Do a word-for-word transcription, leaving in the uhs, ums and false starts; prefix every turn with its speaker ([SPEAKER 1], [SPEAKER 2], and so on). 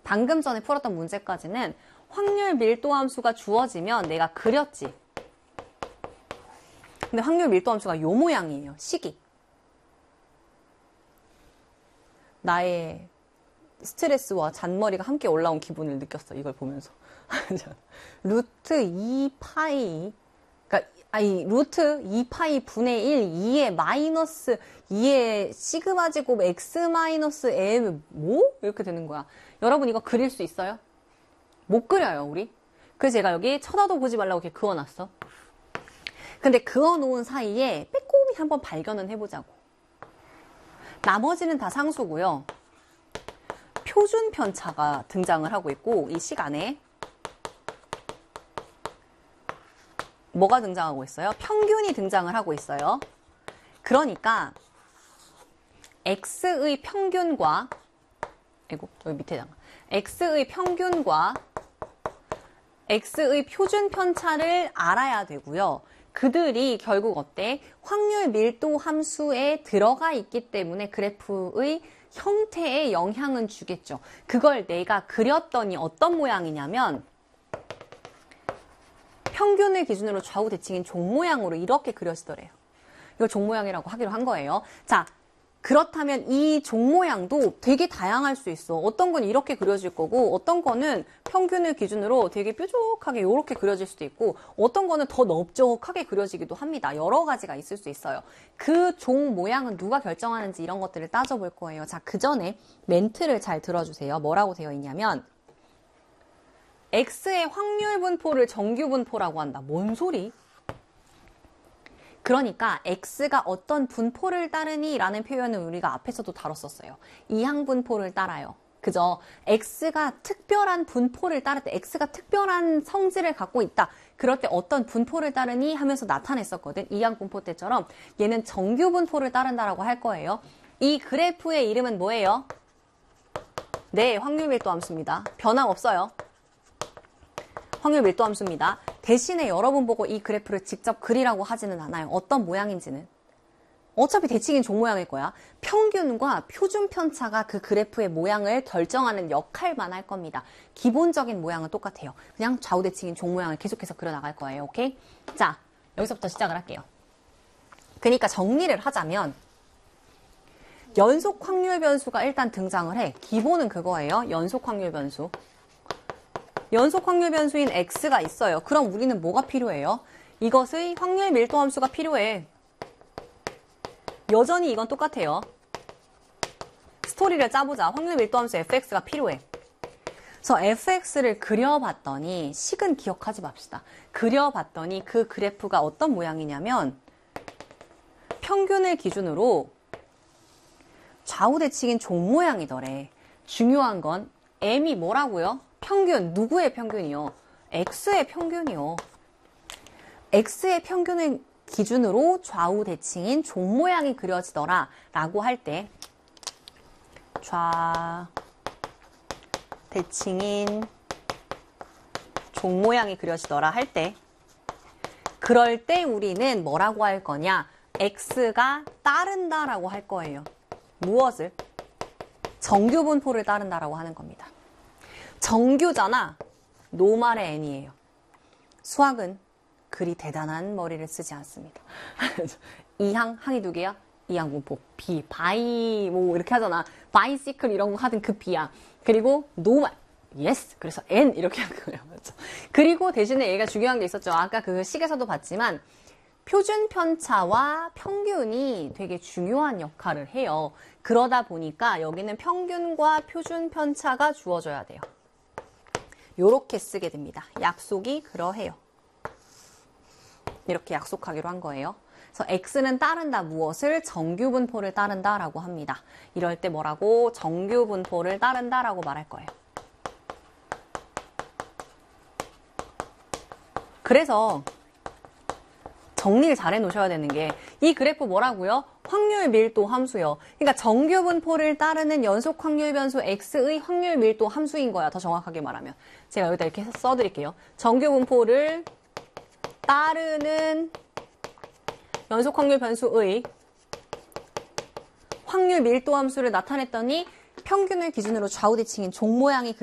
[SPEAKER 1] 방금 전에 풀었던 문제까지는 확률 밀도 함수가 주어지면 내가 그렸지. 근데 확률 밀도 함수가 요 모양이에요. 식이. 나의 스트레스와 잔머리가 함께 올라온 기분을 느꼈어. 이걸 보면서. 루트 이 파이, 그러니까 아니 루트 이 파이 분의 일, 이의 마이너스 이의 시그마 제곱 x 마이너스 m 뭐? 이렇게 되는 거야. 여러분 이거 그릴 수 있어요? 못 그려요, 우리. 그래서 제가 여기 쳐다도 보지 말라고 이렇게 그어놨어. 근데 그어놓은 사이에 빼꼼히 한번 발견은 해보자고. 나머지는 다 상수고요. 표준 편차가 등장을 하고 있고 이 시간에 뭐가 등장하고 있어요? 평균이 등장을 하고 있어요. 그러니까 x의 평균과 아이고 여기 밑에 잠깐 x의 평균과 x의 표준 편차를 알아야 되고요. 그들이 결국 어때? 확률 밀도 함수에 들어가 있기 때문에 그래프의 형태에 영향은 주겠죠. 그걸 내가 그렸더니 어떤 모양이냐면 평균을 기준으로 좌우 대칭인 종 모양으로 이렇게 그려지더래요. 이거 종 모양이라고 하기로 한 거예요. 자, 그렇다면 이 종 모양도 되게 다양할 수 있어. 어떤 건 이렇게 그려질 거고 어떤 거는 평균을 기준으로 되게 뾰족하게 이렇게 그려질 수도 있고 어떤 거는 더 넓적하게 그려지기도 합니다. 여러 가지가 있을 수 있어요. 그 종 모양은 누가 결정하는지 이런 것들을 따져볼 거예요. 자, 그 전에 멘트를 잘 들어주세요. 뭐라고 되어 있냐면 x의 확률 분포를 정규 분포라고 한다. 뭔 소리? 그러니까 x가 어떤 분포를 따르니 라는 표현을 우리가 앞에서도 다뤘었어요. 이항 분포를 따라요. 그죠? x가 특별한 분포를 따를 때 x가 특별한 성질을 갖고 있다. 그럴 때 어떤 분포를 따르니 하면서 나타냈었거든. 이항 분포 때처럼 얘는 정규 분포를 따른다라고 할 거예요. 이 그래프의 이름은 뭐예요? 네, 확률 밀도 함수입니다. 변함없어요. 확률 밀도 함수입니다. 대신에 여러분 보고 이 그래프를 직접 그리라고 하지는 않아요. 어떤 모양인지는. 어차피 대칭인 종 모양일 거야. 평균과 표준 편차가 그 그래프의 모양을 결정하는 역할만 할 겁니다. 기본적인 모양은 똑같아요. 그냥 좌우 대칭인 종 모양을 계속해서 그려나갈 거예요. 오케이? 자, 여기서부터 시작을 할게요. 그러니까 정리를 하자면 연속 확률 변수가 일단 등장을 해. 기본은 그거예요. 연속 확률 변수. 연속 확률 변수인 x가 있어요. 그럼 우리는 뭐가 필요해요? 이것의 확률 밀도 함수가 필요해. 여전히 이건 똑같아요. 스토리를 짜보자. 확률 밀도 함수 fx가 필요해. 그래서 fx를 그려봤더니 식은 기억하지 맙시다. 그려봤더니 그 그래프가 어떤 모양이냐면 평균을 기준으로 좌우 대칭인 종 모양이더래. 중요한 건 m이 뭐라고요? 평균, 누구의 평균이요? x의 평균이요. x의 평균을 기준으로 좌우 대칭인 종 모양이 그려지더라 라고 할 때 좌 대칭인 종 모양이 그려지더라 할 때 그럴 때 우리는 뭐라고 할 거냐? x가 따른다 라고 할 거예요. 무엇을? 정규 분포를 따른다라고 하는 겁니다. 정규잖아. 노말의 n이에요. 수학은 그리 대단한 머리를 쓰지 않습니다. 이항, 항이 두 개야? 이항 분포. 비, 바이, 뭐 이렇게 하잖아. 바이시클 이런 거 하든 그 비야. 그리고 노말. 예스. 그래서 n 이렇게 한 거예요. 맞죠? 그리고 대신에 얘가 중요한 게 있었죠. 아까 그 식에서도 봤지만 표준 편차와 평균이 되게 중요한 역할을 해요. 그러다 보니까 여기는 평균과 표준 편차가 주어져야 돼요. 요렇게 쓰게 됩니다. 약속이 그러해요. 이렇게 약속하기로 한 거예요. 그래서 x는 따른다 무엇을? 정규 분포를 따른다 라고 합니다. 이럴 때 뭐라고? 정규 분포를 따른다 라고 말할 거예요. 그래서 정리를 잘 해놓으셔야 되는 게 이 그래프 뭐라고요? 확률 밀도 함수요. 그러니까 정규 분포를 따르는 연속 확률 변수 x의 확률 밀도 함수인 거야. 더 정확하게 말하면. 제가 여기다 이렇게 써드릴게요. 정규 분포를 따르는 연속 확률 변수의 확률 밀도 함수를 나타냈더니 평균을 기준으로 좌우 대칭인 종 모양이